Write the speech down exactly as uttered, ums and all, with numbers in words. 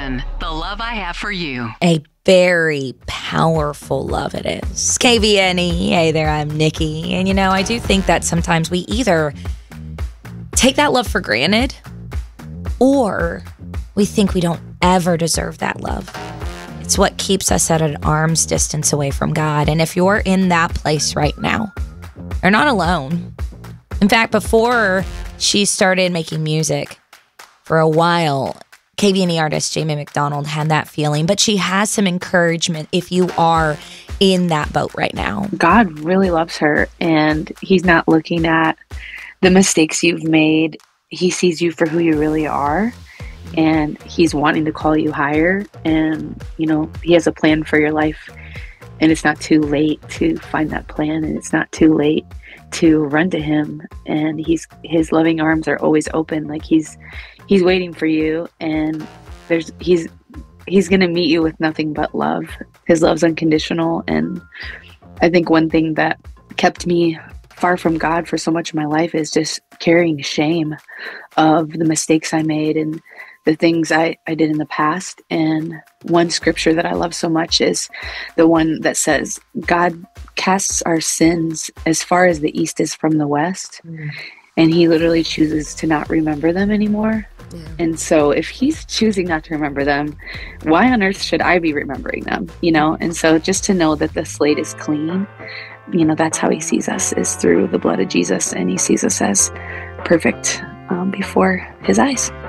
Listen, The Love I Have for You. A very powerful love it is. K V N E, hey there, I'm Nikki. And you know, I do think that sometimes we either take that love for granted or we think we don't ever deserve that love. It's what keeps us at an arm's distance away from God. And if you're in that place right now, you're not alone. In fact, before she started making music, for a while, K V N E artist Jamie McDonald had that feeling, but she has some encouragement if you are in that boat right now. God really loves her, and he's not looking at the mistakes you've made. He sees you for who you really are, and he's wanting to call you higher. And, you know, he has a plan for your life, and it's not too late to find that plan, and it's not too late to run to him. And he's his loving arms are always open. Like he's he's waiting for you, and there's he's he's gonna meet you with nothing but love. His love's unconditional. And I think one thing that kept me far from God for so much of my life is just carrying shame of the mistakes I made and the things I, I did in the past. And one scripture that I love so much is the one that says, God casts our sins as far as the east is from the west. Mm. And he literally chooses to not remember them anymore. Yeah. And so if he's choosing not to remember them, why on earth should I be remembering them? You know? And so just to know that the slate is clean, you know, that's how he sees us, is through the blood of Jesus. And he sees us as perfect um, before his eyes.